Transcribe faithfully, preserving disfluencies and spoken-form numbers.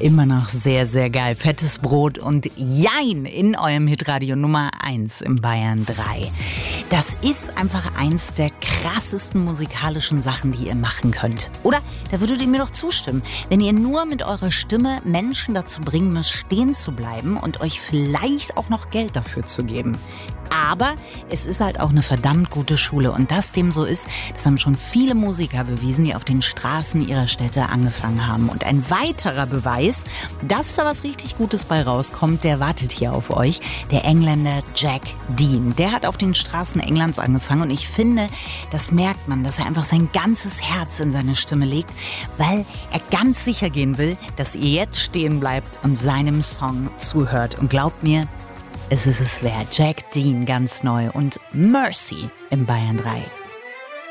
Immer noch sehr, sehr geil. Fettes Brot und Jein in eurem Hitradio Nummer eins im Bayern drei. Das ist einfach eins der krassesten musikalischen Sachen, die ihr machen könnt. Oder? Da würdet ihr mir doch zustimmen. Wenn ihr nur mit eurer Stimme Menschen dazu bringen müsst, stehen zu bleiben und euch vielleicht auch noch Geld dafür zu geben. Aber es ist halt auch eine verdammt gute Schule. Und dass dem so ist, das haben schon viele Musiker bewiesen, die auf den Straßen ihrer Städte angefangen haben. Und ein weiterer Beweis, dass da was richtig Gutes bei rauskommt, der wartet hier auf euch. Der Engländer Jack Dean. Der hat auf den Straßen Englands angefangen. Und ich finde, das merkt man, dass er einfach sein ganzes Herz in seine Stimme legt, weil er ganz sicher gehen will, dass ihr jetzt stehen bleibt und seinem Song zuhört. Und glaubt mir, es ist es wert. Jack Dean ganz neu und Mercy im Bayern drei.